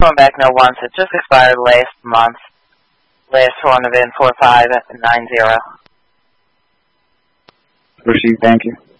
Going back no once. It just expired last month. Last one of in 4590. Proceed, thank you.